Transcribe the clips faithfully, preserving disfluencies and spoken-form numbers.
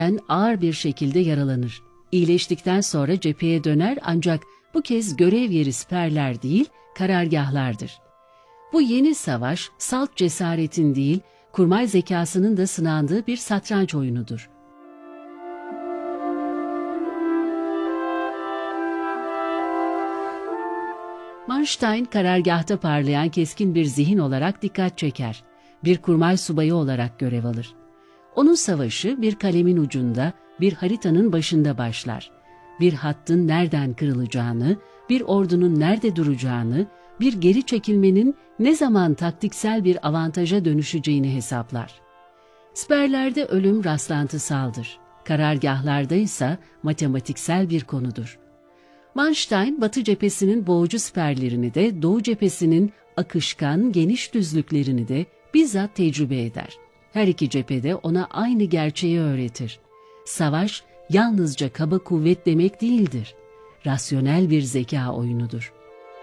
ağır bir şekilde yaralanır. İyileştikten sonra cepheye döner ancak bu kez görev yeri siperler değil, karargahlardır. Bu yeni savaş, salt cesaretin değil, kurmay zekasının da sınandığı bir satranç oyunudur. Manstein, karargahta parlayan keskin bir zihin olarak dikkat çeker. Bir kurmay subayı olarak görev alır. Onun savaşı bir kalemin ucunda, bir haritanın başında başlar. Bir hattın nereden kırılacağını, bir ordunun nerede duracağını, bir geri çekilmenin ne zaman taktiksel bir avantaja dönüşeceğini hesaplar. Siperlerde ölüm rastlantısaldır. Karargahlarda ise matematiksel bir konudur. Manstein, Batı cephesinin boğucu siperlerini de, Doğu cephesinin akışkan, geniş düzlüklerini de bizzat tecrübe eder. Her iki cephede ona aynı gerçeği öğretir. Savaş, yalnızca kaba kuvvet demek değildir. Rasyonel bir zeka oyunudur.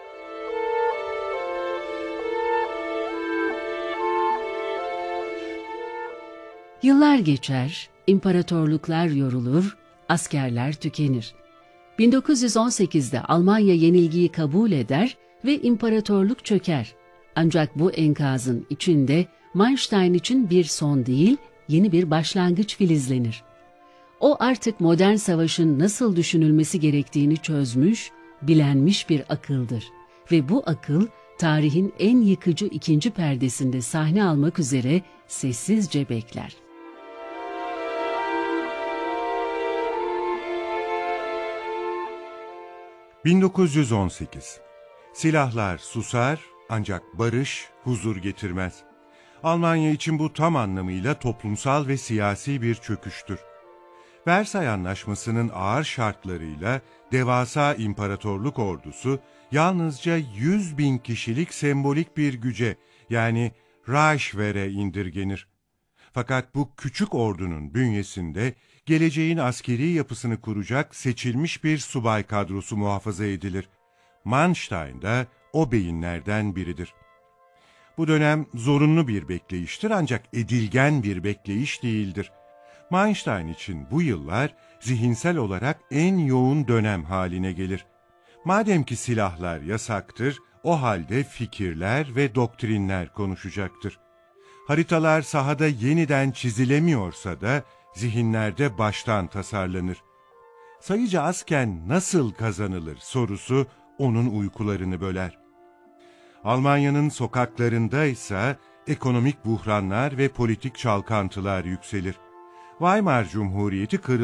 Yıllar geçer, imparatorluklar yorulur, askerler tükenir. bin dokuz yüz on sekizde Almanya yenilgiyi kabul eder ve imparatorluk çöker. Ancak bu enkazın içinde Manstein için bir son değil, yeni bir başlangıç filizlenir. O artık modern savaşın nasıl düşünülmesi gerektiğini çözmüş, bilenmiş bir akıldır. Ve bu akıl, tarihin en yıkıcı ikinci perdesinde sahne almak üzere sessizce bekler. bin dokuz yüz on sekiz. Silahlar susar ancak barış huzur getirmez. Almanya için bu tam anlamıyla toplumsal ve siyasi bir çöküştür. Versay Anlaşması'nın ağır şartlarıyla devasa imparatorluk ordusu yalnızca yüz bin kişilik sembolik bir güce, yani Reichswehr'e indirgenir. Fakat bu küçük ordunun bünyesinde geleceğin askeri yapısını kuracak seçilmiş bir subay kadrosu muhafaza edilir. Manstein de o beyinlerden biridir. Bu dönem zorunlu bir bekleyiştir ancak edilgen bir bekleyiş değildir. Manstein için bu yıllar zihinsel olarak en yoğun dönem haline gelir. Madem ki silahlar yasaktır, o halde fikirler ve doktrinler konuşacaktır. Haritalar sahada yeniden çizilemiyorsa da zihinlerde baştan tasarlanır. Sayıca azken nasıl kazanılır sorusu onun uykularını böler. Almanya'nın sokaklarında ise ekonomik buhranlar ve politik çalkantılar yükselir. Weimar Cumhuriyeti kırılır.